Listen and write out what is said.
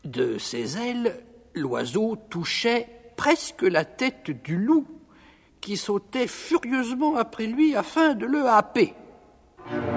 de ses ailes, l'oiseau touchait presque la tête du loup, qui sautait furieusement après lui afin de le happer.